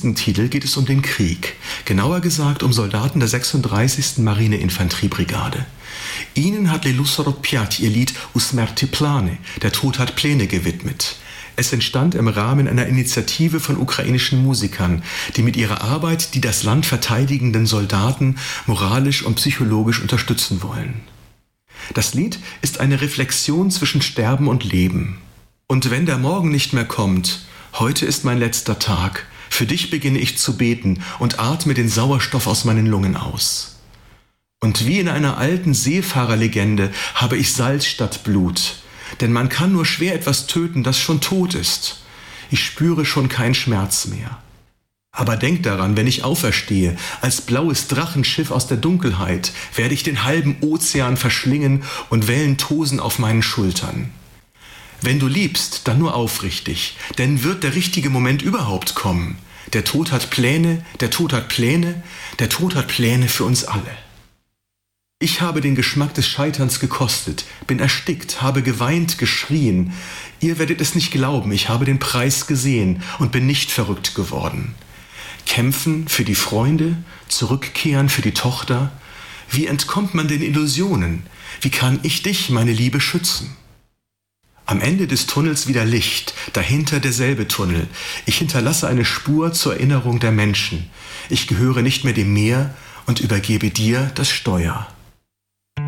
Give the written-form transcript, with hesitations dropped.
nächsten Titel geht es um den Krieg, genauer gesagt um Soldaten der 36. Marineinfanteriebrigade. Ihnen hat Lelus Rodpiat ihr Lied Usmerti Plane, der Tod hat Pläne, gewidmet. Es entstand im Rahmen einer Initiative von ukrainischen Musikern, die mit ihrer Arbeit die das Land verteidigenden Soldaten moralisch und psychologisch unterstützen wollen. Das Lied ist eine Reflexion zwischen Sterben und Leben. Und wenn der Morgen nicht mehr kommt, heute ist mein letzter Tag, für dich beginne ich zu beten und atme den Sauerstoff aus meinen Lungen aus. Und wie in einer alten Seefahrerlegende habe ich Salz statt Blut, denn man kann nur schwer etwas töten, das schon tot ist. Ich spüre schon keinen Schmerz mehr. Aber denk daran, wenn ich auferstehe, als blaues Drachenschiff aus der Dunkelheit, werde ich den halben Ozean verschlingen und Wellen tosen auf meinen Schultern. Wenn du liebst, dann nur aufrichtig, denn wird der richtige Moment überhaupt kommen. Der Tod hat Pläne, der Tod hat Pläne, der Tod hat Pläne für uns alle. Ich habe den Geschmack des Scheiterns gekostet, bin erstickt, habe geweint, geschrien. Ihr werdet es nicht glauben, ich habe den Preis gesehen und bin nicht verrückt geworden. Kämpfen für die Freunde, zurückkehren für die Tochter. Wie entkommt man den Illusionen? Wie kann ich dich, meine Liebe, schützen? Am Ende des Tunnels wieder Licht, dahinter derselbe Tunnel. Ich hinterlasse eine Spur zur Erinnerung der Menschen. Ich gehöre nicht mehr dem Meer und übergebe dir das Steuer.